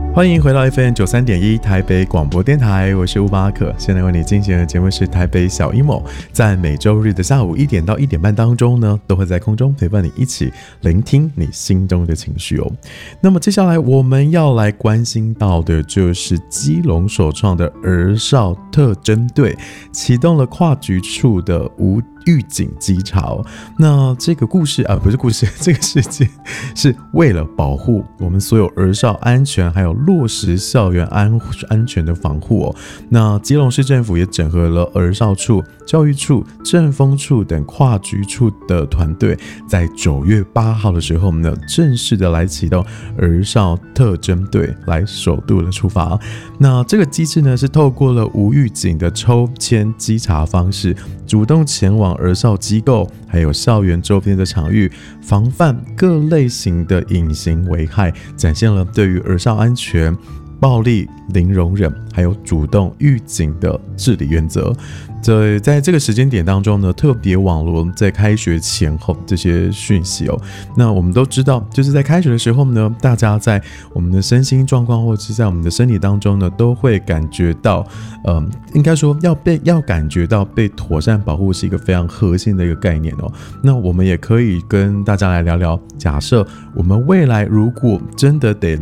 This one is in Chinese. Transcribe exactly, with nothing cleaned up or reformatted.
欢迎回到 F M 九三点一台北广播电台，我是乌巴克。现在为你进行的节目是台北小阴谋，在每周日的下午一点到一点半当中呢，都会在空中陪伴你一起聆听你心中的情绪哦。那么接下来我们要来关心到的就是基隆首创的儿少特侦队启动了跨局处的无预警稽查哦。那这个故事啊，不是故事，这个事件是为了保护我们所有儿少安全，还有落实校园安安全的防护哦。那基隆市政府也整合了儿少处、教育处、政风处等跨局处的团队，在九月八号的时候呢，正式的来启动儿少特侦队，来首度的出发。那这个机制呢，是透过了无预警的抽签稽查方式，主动前往儿少机构还有校园周边的场域，防范各类型的隐形危害，展现了对于儿少安全、暴力零容忍，还有主动预警的治理原则。在在这个时间点当中呢，特别网罗在开学前后这些讯息哦。那我们都知道，就是在开学的时候呢，大家在我们的身心状况，或者是在我们的身体当中呢，都会感觉到，呃，应该说要被要感觉到被妥善保护是一个非常核心的一个概念哦。那我们也可以跟大家来聊聊，假设我们未来如果真的得